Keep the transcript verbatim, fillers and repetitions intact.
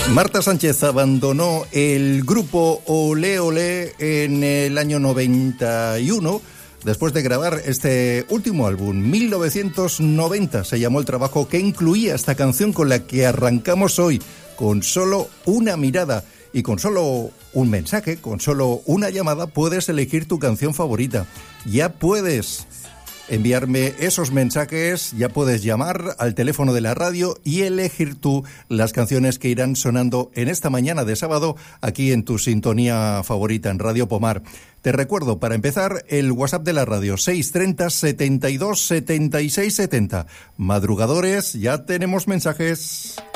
Marta Sánchez abandonó el grupo Olé Olé en el año noventa y uno, después de grabar este último álbum. mil novecientos noventa se llamó el trabajo, que incluía esta canción con la que arrancamos hoy, Con solo una mirada. Y con solo un mensaje, con solo una llamada, puedes elegir tu canción favorita. Ya puedes enviarme esos mensajes, ya puedes llamar al teléfono de la radio y elegir tú las canciones que irán sonando en esta mañana de sábado aquí en tu sintonía favorita en Radio Pomar. Te recuerdo, para empezar, el WhatsApp de la radio, seis treinta, setenta y dos, setenta y seis, setenta. Madrugadores, ya tenemos mensajes.